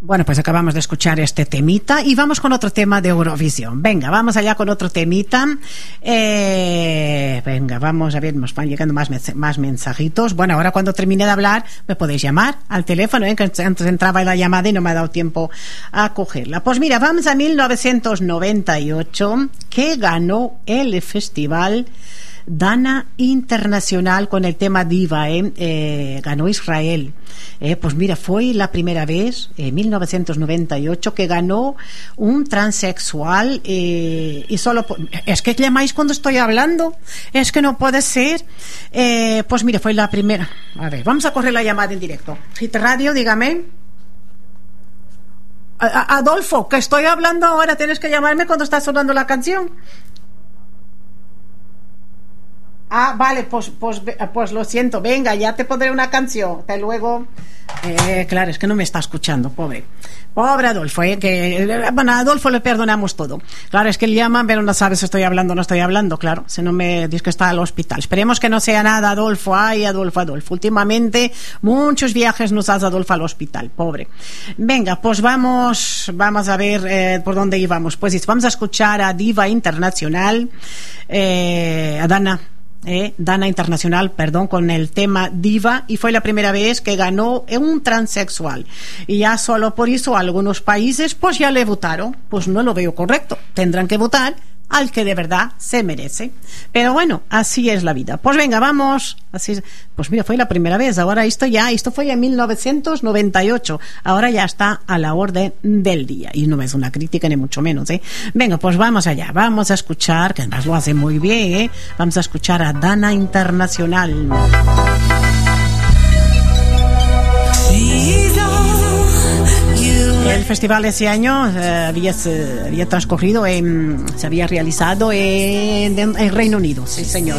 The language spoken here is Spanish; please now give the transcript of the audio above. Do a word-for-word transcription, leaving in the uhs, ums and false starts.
Bueno, pues acabamos de escuchar este temita y vamos con otro tema de Eurovisión. Venga, vamos allá con otro temita. Eh, venga, vamos a ver, nos van llegando más, más mensajitos. Bueno, ahora cuando termine de hablar me podéis llamar al teléfono, ¿eh? Que antes entraba la llamada y no me ha dado tiempo a cogerla. Pues mira, vamos a mil novecientos noventa y ocho, que ganó el festival Dana Internacional con el tema Diva, ¿eh? Eh, ganó Israel. Eh, pues mira, fue la primera vez en eh, mil novecientos noventa y ocho que ganó un transexual, eh, y solo por... es que llamáis cuando estoy hablando, es que no puede ser. Eh, pues mira, fue la primera. A ver, vamos a correr la llamada en directo. Hit Radio, dígame. A- Adolfo, que estoy hablando ahora, tienes que llamarme cuando está sonando la canción. Ah, vale, pues, pues, pues lo siento, venga, ya te pondré una canción. Hasta luego. Eh, claro, es que no me está escuchando, pobre. Pobre Adolfo, eh, que, bueno, a Adolfo le perdonamos todo. Claro, es que él llama, pero no sabe si estoy hablando o no estoy hablando, claro. Si no me dice que está al hospital. Esperemos que no sea nada, Adolfo. Ay, Adolfo, Adolfo. Últimamente, muchos viajes nos hace Adolfo al hospital, pobre. Venga, pues vamos, vamos a ver eh, por dónde íbamos. Pues vamos a escuchar a Diva Internacional, eh, a Dana. Eh, Dana Internacional, perdón, con el tema Diva, y fue la primera vez que ganó un transexual, y ya solo por eso algunos países pues ya le votaron. Pues no lo veo correcto, tendrán que votar al que de verdad se merece, pero bueno, así es la vida. Pues venga, vamos, así es. Pues mira, fue la primera vez, ahora esto ya, esto fue en mil novecientos noventa y ocho, ahora ya está a la orden del día, y no es una crítica ni mucho menos, ¿eh? Venga, pues vamos allá, vamos a escuchar, que además lo hace muy bien, ¿eh? Vamos a escuchar a Dana Internacional. El festival ese año eh, había, se, había transcurrido, en, se había realizado en, en Reino Unido, sí señor.